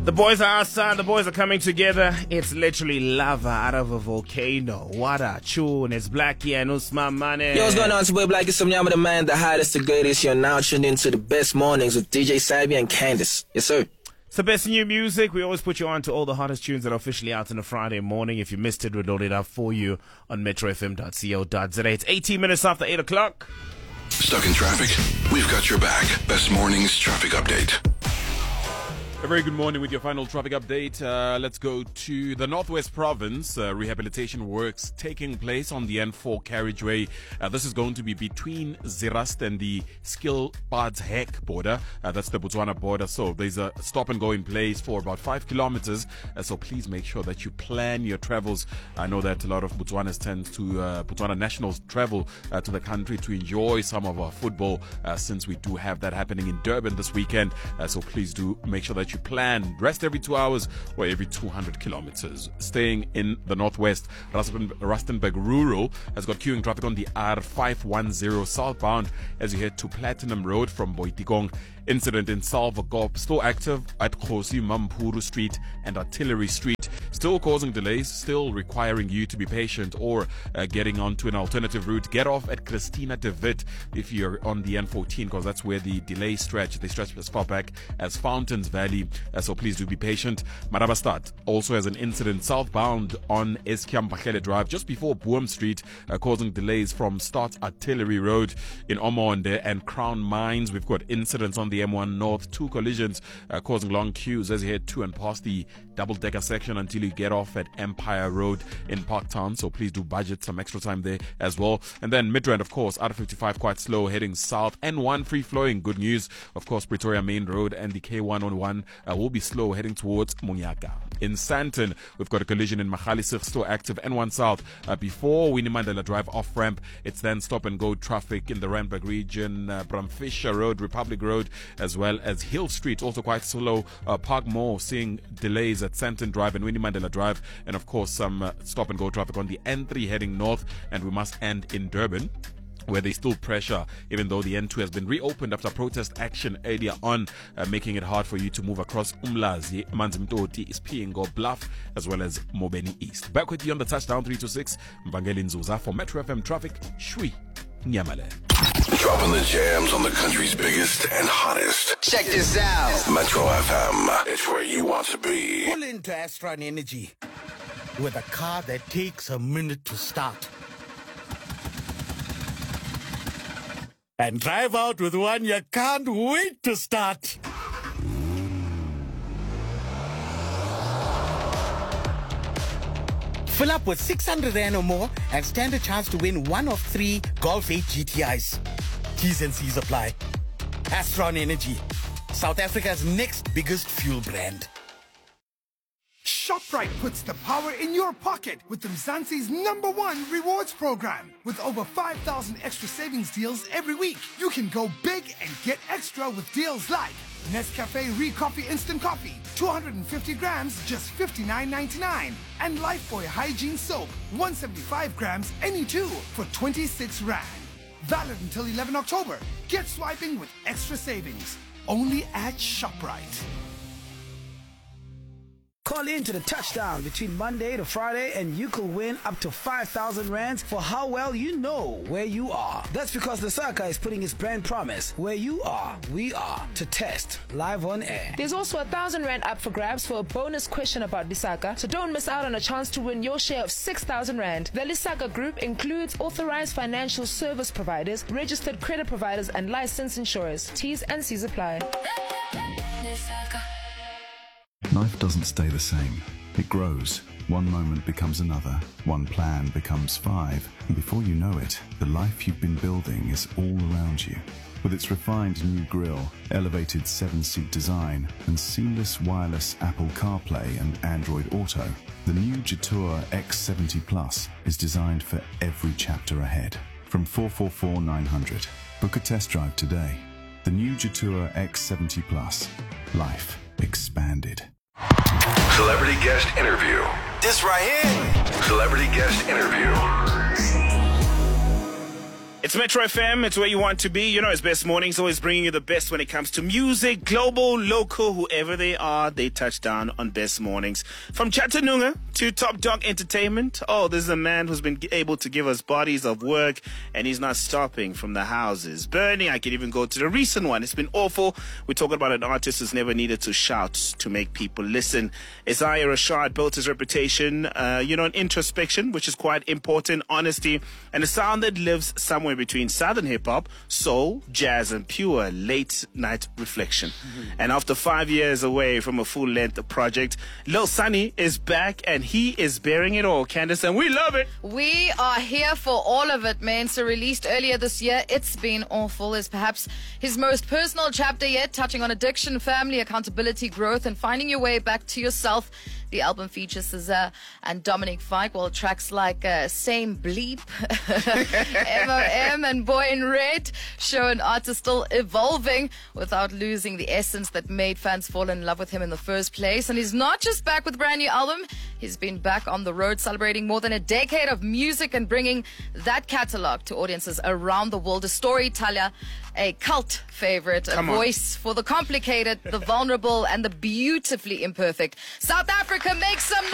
The boys are outside, the boys are coming together. It's literally lava out of a volcano. What a tune. It's Blackie and Usman Mane. Yo, what's going on? It's your boy Blackie, some Yama the man, the hottest, the greatest. You're now tuned into the best mornings with DJ Sabi and Candace. Yes, sir. It's the best new music. We always put you on to all the hottest tunes that are officially out on a Friday morning. If you missed it, we'll load it up for you on metrofm.co.za. It's 18 minutes after 8 o'clock. Stuck in traffic? We've got your back. Best morning's traffic update. A very good morning with your final traffic update. Let's go to the Northwest Province. Rehabilitation works taking place on the N4 carriageway. This is going to be between Zerast and the Skilpadshoek border. That's the Botswana border. So there's a stop and go in place for about 5 kilometers. So please make sure that you plan your travels. I know that a lot of Botswanans Botswana nationals travel to the country to enjoy some of our football since we do have that happening in Durban this weekend. So please do make sure that you plan. Rest every 2 hours or every 200 kilometers. Staying in the northwest, Rustenburg Rural has got queuing traffic on the R510 southbound as you head to Platinum Road from Boitikong. Incident in Salvagop still active at Khosi Mampuru Street and Artillery Street. Still causing delays, still requiring you to be patient or getting onto an alternative route. Get off at Christina de Wit if you're on the N14 because that's where the delay stretch. They stretch as far back as Fountains Valley, so please do be patient. Marabastad also has an incident southbound on Eskiam Bakhele Drive just before Boom Street, causing delays from Start Artillery Road in Omonde and Crown Mines. We've got incidents on the M1 North, 2 collisions causing long queues as you head to and past the double-decker section until you get off at Empire Road in Parktown, so please do budget some extra time there as well. And then Midrand, of course, R55 quite slow heading south. N1 free-flowing, good news. Of course, Pretoria Main Road and the K101 will be slow heading towards Munyaka. In Sandton, we've got a collision in Magaliesig, still active. N1 South before Winnie Mandela Drive off-ramp. It's then stop-and-go traffic in the Randburg region, Bramfisher Road, Republic Road, as well as Hill Street, also quite slow. Parkmore seeing delays at Sandton Drive and Winnie Mandela Drive, and of course some stop-and-go traffic on the N3 heading north. And we must end in Durban, where there's still pressure, even though the N2 has been reopened after protest action earlier on, making it hard for you to move across Umlazi, Manzimtoti, Ispingo, Bluff, as well as Mobeni East. Back with you on the touchdown 326, Mbangeli Nzuza for Metro FM Traffic, Shui Nyamale. Dropping the jams on the country's biggest and hottest. Check this out. Metro FM, it's where you want to be. Pull into Astron Energy with a car that takes a minute to start. And drive out with one you can't wait to start. Fill up with 600 Rand or more and stand a chance to win one of 3 Golf 8 GTIs. T's and C's apply. Astron Energy, South Africa's next biggest fuel brand. ShopRite puts the power in your pocket with Mzansi's #1 rewards program. With over 5,000 extra savings deals every week, you can go big and get extra with deals like Nescafe Re-Coffee Instant Coffee, 250 grams, just $59.99. And Lifebuoy Hygiene Soap, 175 grams, any 2 for 26 Rand. Valid until 11 October. Get swiping with extra savings. Only at ShopRite. Call in to the touchdown between Monday to Friday and you could win up to 5,000 rands for how well you know where you are. That's because Lusaka is putting its brand promise, where you are, we are, to test live on air. There's also 1,000 rand up for grabs for a bonus question about Lusaka, so don't miss out on a chance to win your share of 6,000 rand. The Lusaka Group includes authorized financial service providers, registered credit providers, and licensed insurers. T's and C's apply. Life doesn't stay the same. It grows. One moment becomes another. One plan becomes 5. And before you know it, the life you've been building is all around you. With its refined new grille, elevated 7-seat design, and seamless wireless Apple CarPlay and Android Auto, the new Jetour X70 Plus is designed for every chapter ahead. From 444-900. Book a test drive today. The new Jetour X70 Plus. Life expanded. Celebrity guest interview. This right here. Celebrity guest interview. It's Metro FM. It's where you want to be. You know, it's Best Mornings, always bringing you the best when it comes to music, global, local, whoever they are, they touch down on Best Mornings. From Chattanooga to Top Dog Entertainment. Oh, this is a man who's been able to give us bodies of work, and he's not stopping from the houses. Bernie, I could even go to the recent one. It's been awful. We're talking about an artist who's never needed to shout to make people listen. Isaiah Rashad built his reputation, in introspection, which is quite important, honesty, and a sound that lives somewhere between southern hip-hop, soul, jazz, and pure late-night reflection. And after 5 years away from a full-length project, Lil Sonny is back, and he is bearing it all, Candace, and we love it. We are here for all of it, man. So released earlier this year, It's Been Awful is perhaps his most personal chapter yet, touching on addiction, family, accountability, growth, and finding your way back to yourself. The album features SZA and Dominic Fike, while tracks like Same Bleep, MOM, and Boy in Red show an artist still evolving without losing the essence that made fans fall in love with him in the first place. And he's not just back with a brand new album, he's been back on the road celebrating more than a decade of music and bringing that catalog to audiences around the world. A storyteller, a cult favorite, a voice for the complicated, the vulnerable, and the beautifully imperfect. South Africa, make some noise.